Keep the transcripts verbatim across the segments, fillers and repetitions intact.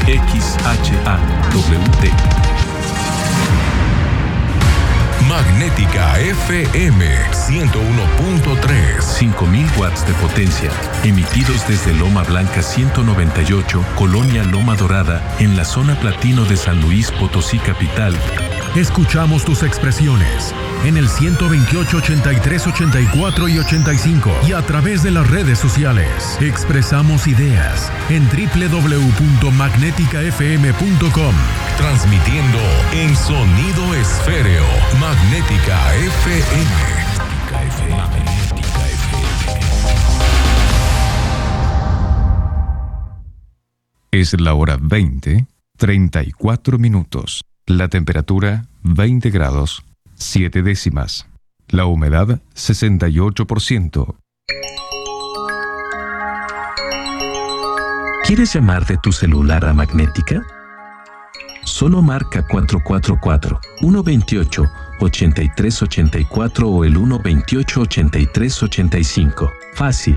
X H A W T. Magnética F M ciento uno punto tres. cinco mil watts de potencia, emitidos desde Loma Blanca ciento noventa y ocho, Colonia Loma Dorada, en la zona platino de San Luis Potosí capital. Escuchamos tus expresiones en el ciento veintiocho, ochenta y tres, ochenta y cuatro y ochenta y cinco y a través de las redes sociales. Expresamos ideas en doble u doble u doble u punto magnética f m punto com. Transmitiendo en sonido esféreo. Magnética F M. Magnética F M. Es la hora veinte, treinta y cuatro minutos. La temperatura veinte grados, siete décimas. La humedad sesenta y ocho por ciento. ¿Quieres llamar de tu celular a Magnética? Solo marca cuatro cuatro cuatro, uno dos ocho, ocho tres ocho cuatro o el uno dos ocho, ocho tres ocho cinco. Fácil.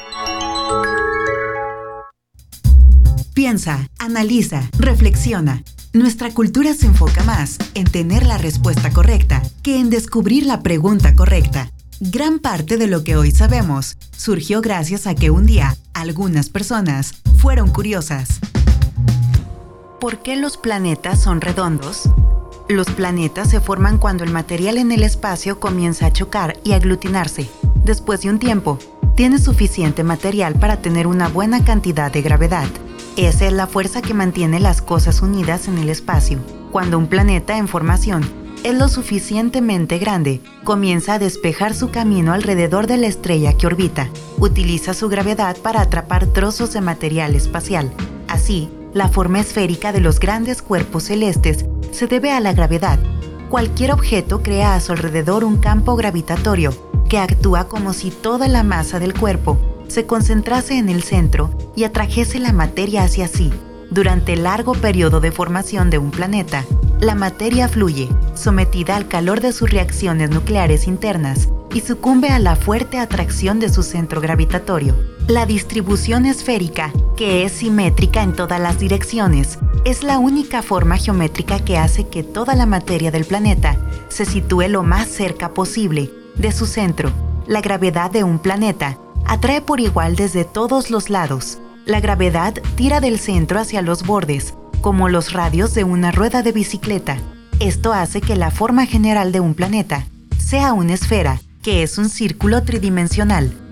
Piensa, analiza, reflexiona. Nuestra cultura se enfoca más en tener la respuesta correcta que en descubrir la pregunta correcta. Gran parte de lo que hoy sabemos surgió gracias a que un día algunas personas fueron curiosas. ¿Por qué los planetas son redondos? Los planetas se forman cuando el material en el espacio comienza a chocar y aglutinarse. Después de un tiempo, tiene suficiente material para tener una buena cantidad de gravedad. Esa es la fuerza que mantiene las cosas unidas en el espacio. Cuando un planeta en formación es lo suficientemente grande, comienza a despejar su camino alrededor de la estrella que orbita. Utiliza su gravedad para atrapar trozos de material espacial. Así, la forma esférica de los grandes cuerpos celestes se debe a la gravedad. Cualquier objeto crea a su alrededor un campo gravitatorio que actúa como si toda la masa del cuerpo se concentrase en el centro y atrajese la materia hacia sí. Durante el largo periodo de formación de un planeta, la materia fluye, sometida al calor de sus reacciones nucleares internas, y sucumbe a la fuerte atracción de su centro gravitatorio. La distribución esférica, que es simétrica en todas las direcciones, es la única forma geométrica que hace que toda la materia del planeta se sitúe lo más cerca posible de su centro. La gravedad de un planeta atrae por igual desde todos los lados. La gravedad tira del centro hacia los bordes, como los radios de una rueda de bicicleta. Esto hace que la forma general de un planeta sea una esfera, que es un círculo tridimensional.